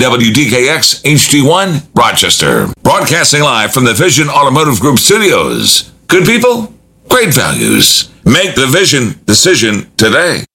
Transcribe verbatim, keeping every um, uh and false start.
W D K X H D one, Rochester. Broadcasting live from the Vision Automotive Group studios. Good people, great values. Make the Vision decision today.